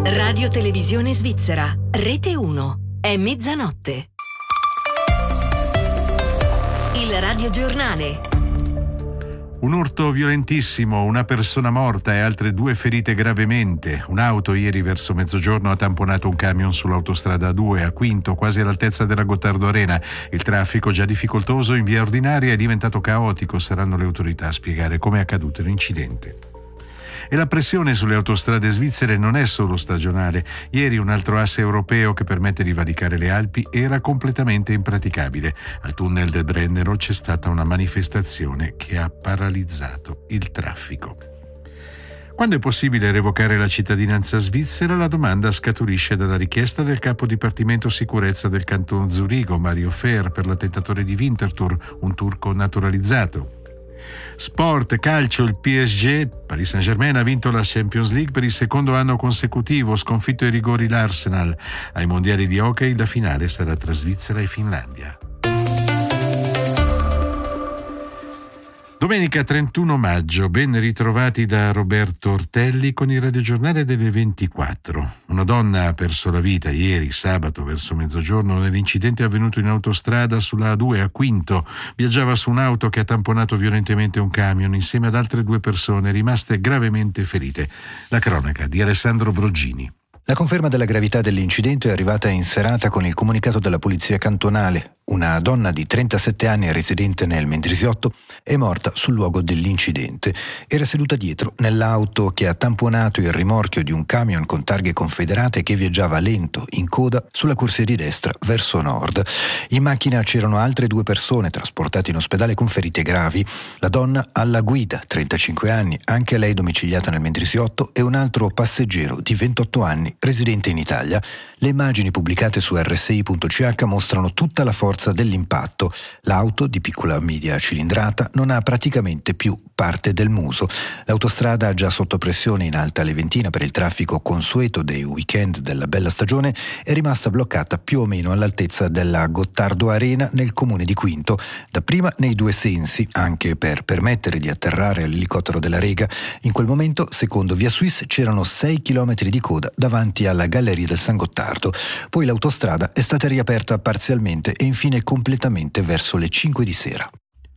Radio Televisione Svizzera, Rete 1, è mezzanotte. Il radiogiornale. Un urto violentissimo, una persona morta e altre 2 ferite gravemente. Un'auto ieri verso mezzogiorno ha tamponato un camion sull'autostrada A2 a Quinto, quasi all'altezza della Gottardo Arena. Il traffico, già difficoltoso in via ordinaria, è diventato caotico. Saranno le autorità a spiegare come è accaduto l'incidente. E la pressione sulle autostrade svizzere non è solo stagionale. Ieri un altro asse europeo che permette di valicare le Alpi era completamente impraticabile. Al tunnel del Brennero c'è stata una manifestazione che ha paralizzato il traffico. Quando è possibile revocare la cittadinanza svizzera? La domanda scaturisce dalla richiesta del capo dipartimento sicurezza del canton Zurigo, Mario Fehr, per l'attentatore di Winterthur, un turco naturalizzato. Sport, calcio, il PSG, Paris Saint-Germain, ha vinto la Champions League per il secondo anno consecutivo, sconfitto ai rigori l'Arsenal. Ai mondiali di hockey la finale sarà tra Svizzera e Finlandia. Domenica 31 maggio, ben ritrovati da Roberto Ortelli con il radiogiornale delle 24. Una donna ha perso la vita ieri, sabato, verso mezzogiorno, nell'incidente avvenuto in autostrada sulla A2 a Quinto. Viaggiava su un'auto che ha tamponato violentemente un camion insieme ad altre 2 persone rimaste gravemente ferite. La cronaca di Alessandro Broggini. La conferma della gravità dell'incidente è arrivata in serata con il comunicato della polizia cantonale. Una donna di 37 anni residente nel Mendrisiotto è morta sul luogo dell'incidente. Era seduta dietro nell'auto che ha tamponato il rimorchio di un camion con targhe confederate che viaggiava lento in coda sulla corsia di destra verso nord. In macchina c'erano altre 2 persone trasportate in ospedale con ferite gravi. La donna alla guida, 35 anni, anche lei domiciliata nel Mendrisiotto, e un altro passeggero di 28 anni residente in Italia. Le immagini pubblicate su rsi.ch mostrano tutta la forza dell'impatto. L'auto, di piccola media cilindrata, non ha praticamente più parte del muso. L'autostrada, già sotto pressione in Alta Leventina per il traffico consueto dei weekend della bella stagione, è rimasta bloccata più o meno all'altezza della Gottardo Arena nel comune di Quinto, dapprima nei 2 sensi, anche per permettere di atterrare all'elicottero della Rega. In quel momento, secondo Via Suisse, c'erano 6 chilometri di coda davanti alla galleria del San Gottardo. Poi l'autostrada è stata riaperta parzialmente e infine completamente verso le 5 di sera.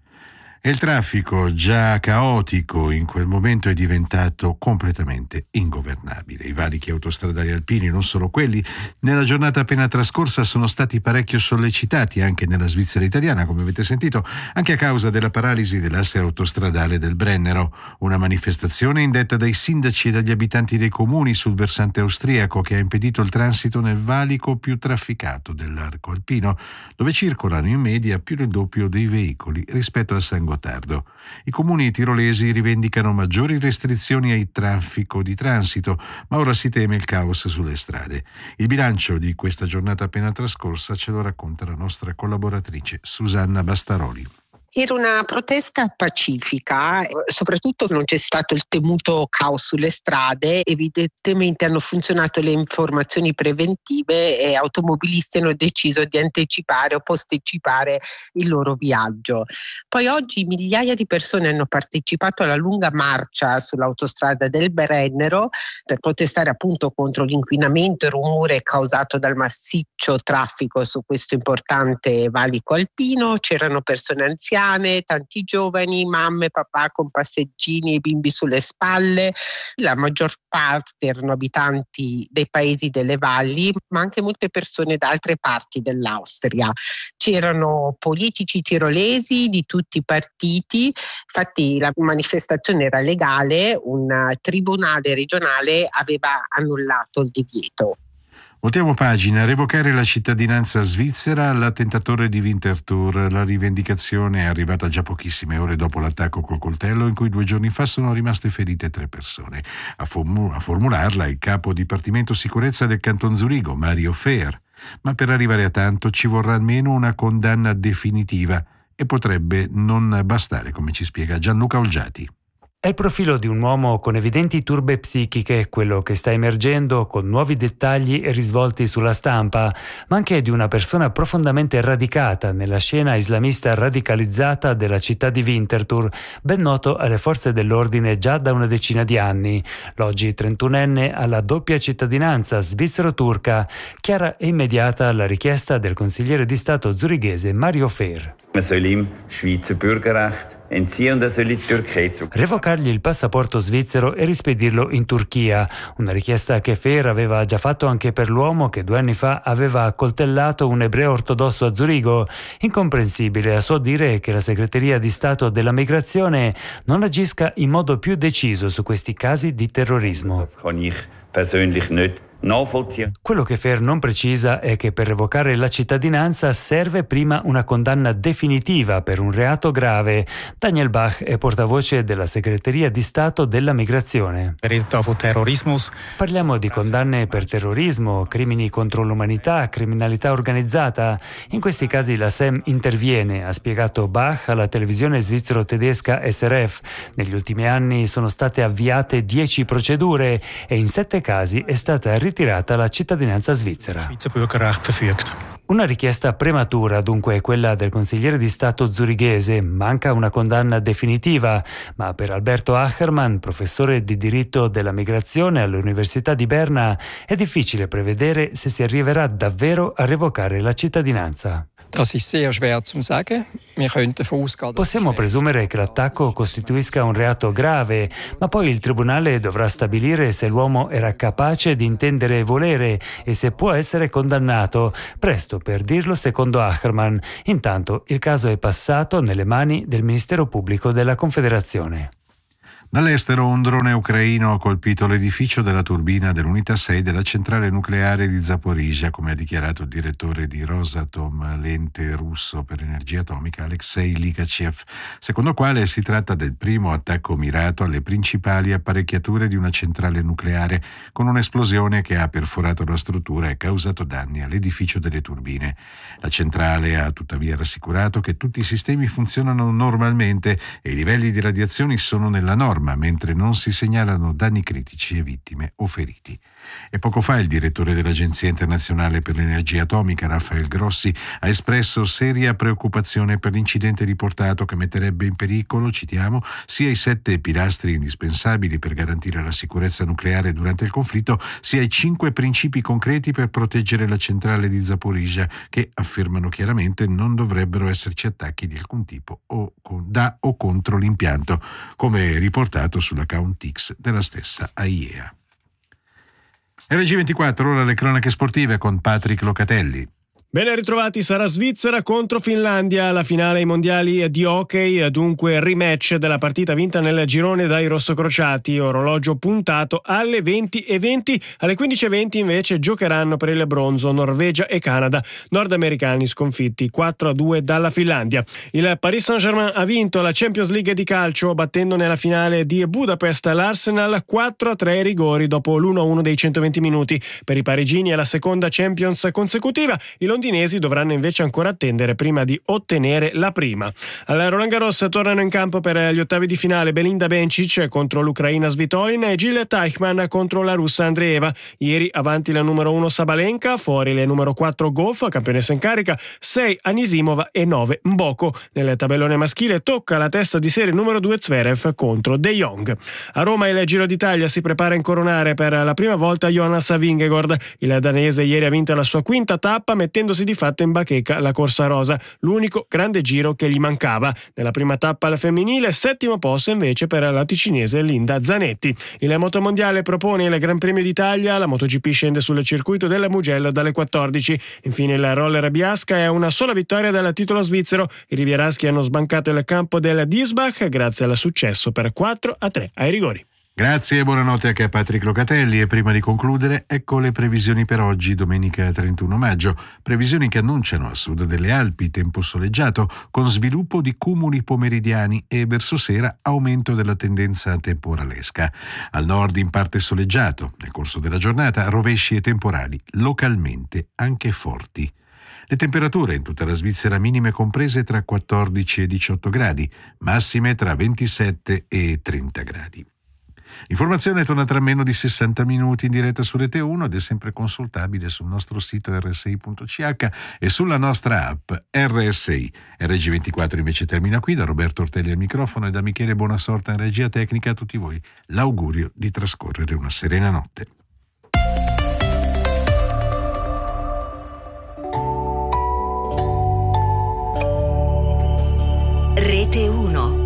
E il traffico, già caotico in quel momento, è diventato completamente ingovernabile. I valichi autostradali alpini, non solo quelli, nella giornata appena trascorsa sono stati parecchio sollecitati anche nella Svizzera italiana, come avete sentito, anche a causa della paralisi dell'asse autostradale del Brennero. Una manifestazione indetta dai sindaci e dagli abitanti dei comuni sul versante austriaco che ha impedito il transito nel valico più trafficato dell'arco alpino, dove circolano in media più del doppio dei veicoli rispetto al San Gottardo. I comuni tirolesi rivendicano maggiori restrizioni ai traffico di transito, ma ora si teme il caos sulle strade. Il bilancio di questa giornata appena trascorsa ce lo racconta la nostra collaboratrice Susanna Bastaroli. Era una protesta pacifica, soprattutto non c'è stato il temuto caos sulle strade. Evidentemente hanno funzionato le informazioni preventive e automobilisti hanno deciso di anticipare o posticipare il loro viaggio. Poi oggi migliaia di persone hanno partecipato alla lunga marcia sull'autostrada del Brennero per protestare appunto contro l'inquinamento e il rumore causato dal massiccio traffico su questo importante valico alpino. C'erano persone anziane, tanti giovani, mamme, papà con passeggini e bimbi sulle spalle. La maggior parte erano abitanti dei paesi delle valli, ma anche molte persone da altre parti dell'Austria. C'erano politici tirolesi di tutti i partiti, infatti la manifestazione era legale, un tribunale regionale aveva annullato il divieto. Voltiamo pagina. Revocare la cittadinanza svizzera all'attentatore di Winterthur. La rivendicazione è arrivata già pochissime ore dopo l'attacco col coltello in cui 2 giorni fa sono rimaste ferite 3 persone. A formularla il capo dipartimento sicurezza del canton Zurigo, Mario Fehr. Ma per arrivare a tanto ci vorrà almeno una condanna definitiva e potrebbe non bastare, come ci spiega Gianluca Olgiati. È il profilo di un uomo con evidenti turbe psichiche, quello che sta emergendo con nuovi dettagli e risvolti sulla stampa, ma anche di una persona profondamente radicata nella scena islamista radicalizzata della città di Winterthur, ben noto alle forze dell'ordine già da una decina di anni. L'oggi 31enne ha la doppia cittadinanza svizzero-turca, chiara e immediata la richiesta del consigliere di Stato zurighese Mario Fehr. Man soll ihm Schweizer Bürgerrecht entziehen und er soll in die Türkei zurück. Revocargli il passaporto svizzero e rispedirlo in Turchia, una richiesta che Fehr aveva già fatto anche per l'uomo che 2 anni fa aveva accoltellato un ebreo ortodosso a Zurigo. Incomprensibile a suo dire che la segreteria di Stato della migrazione non agisca in modo più deciso su questi casi di terrorismo. Das kann ich persönlich nicht nachvollziehen. Quello che Fehr non precisa è che per revocare la cittadinanza serve prima una condanna definitiva per un reato grave. Daniel Bach è portavoce della segreteria di Stato della migrazione. Parliamo di condanne per terrorismo, crimini contro l'umanità, criminalità organizzata. In questi casi la SEM interviene, ha spiegato Bach alla televisione svizzero-tedesca SRF. Negli ultimi anni sono state avviate 10 procedure e in 7 casi è stata ritirata la cittadinanza svizzera. Una richiesta prematura dunque è quella del consigliere di Stato zurighese, manca una condanna definitiva, ma per Alberto Achermann, professore di diritto della migrazione all'Università di Berna, è difficile prevedere se si arriverà davvero a revocare la cittadinanza. Possiamo presumere che l'attacco costituisca un reato grave, ma poi il tribunale dovrà stabilire se l'uomo era capace di intendere e volere e se può essere condannato. Presto per dirlo, secondo Achermann. Intanto il caso è passato nelle mani del Ministero Pubblico della Confederazione. Dall'estero un drone ucraino ha colpito l'edificio della turbina dell'unità 6 della centrale nucleare di Zaporizhzhia, come ha dichiarato il direttore di Rosatom, l'ente russo per energia atomica, Alexei Likachev, secondo quale si tratta del primo attacco mirato alle principali apparecchiature di una centrale nucleare, con un'esplosione che ha perforato la struttura e causato danni all'edificio delle turbine. La centrale ha tuttavia rassicurato che tutti i sistemi funzionano normalmente e i livelli di radiazioni sono nella norma, mentre non si segnalano danni critici e vittime o feriti. E poco fa il direttore dell'Agenzia internazionale per l'energia atomica, Rafael Grossi, ha espresso seria preoccupazione per l'incidente riportato che metterebbe in pericolo, citiamo, sia i 7 pilastri indispensabili per garantire la sicurezza nucleare durante il conflitto, sia i 5 principi concreti per proteggere la centrale di Zaporizhzhia, che affermano chiaramente non dovrebbero esserci attacchi di alcun tipo da o contro l'impianto, come riportato sull'account X della stessa AIEA. RG24, ora le cronache sportive con Patrick Locatelli. Ben ritrovati, sarà Svizzera contro Finlandia, la finale ai mondiali di hockey, dunque rematch della partita vinta nel girone dai rossocrociati, orologio puntato alle 20:20, alle 15:20 invece giocheranno per il bronzo Norvegia e Canada, nordamericani sconfitti 4-2 dalla Finlandia. Il Paris Saint-Germain ha vinto la Champions League di calcio battendo nella finale di Budapest l'Arsenal 4-3 ai rigori dopo l'1-1 dei 120 minuti. Per i parigini è la seconda Champions consecutiva, i londinesi dovranno invece ancora attendere prima di ottenere la prima. Al Roland Garros tornano in campo per gli ottavi di finale Belinda Bencic contro l'Ucraina Svitolina e Jill Teichmann contro la russa Andreeva. Ieri avanti la numero 1 Sabalenka, fuori le numero 4 Goff, campionessa in carica, 6 Anisimova e 9 Mboko. Nel tabellone maschile tocca la testa di serie numero 2 Zverev contro De Jong. A Roma il Giro d'Italia si prepara a incoronare per la prima volta Jonas Vingegaard. Il danese ieri ha vinto la sua quinta tappa mettendosi di fatto in bacheca la corsa rosa, l'unico grande giro che gli mancava. Nella prima tappa al femminile, 7° posto invece per la ticinese Linda Zanetti. Il motomondiale propone il Gran Premio d'Italia, la MotoGP scende sul circuito della Mugello dalle 14. Infine il roller Biasca è una sola vittoria dal titolo svizzero. I rivieraschi hanno sbancato il campo del Diesbach grazie al successo per 4-3 ai rigori. Grazie e buonanotte anche a Patrick Locatelli. E prima di concludere, ecco le previsioni per oggi, domenica 31 maggio. Previsioni che annunciano a sud delle Alpi tempo soleggiato, con sviluppo di cumuli pomeridiani e verso sera aumento della tendenza temporalesca. Al nord in parte soleggiato, nel corso della giornata rovesci e temporali, localmente anche forti. Le temperature in tutta la Svizzera minime comprese tra 14 e 18 gradi, massime tra 27 e 30 gradi. L'informazione torna tra meno di 60 minuti in diretta su Rete 1 ed è sempre consultabile sul nostro sito rsi.ch e sulla nostra app RSI. RG24 invece termina qui. Da Roberto Ortelli al microfono e da Michele Buonasorta in regia tecnica a tutti voi l'augurio di trascorrere una serena notte. Rete 1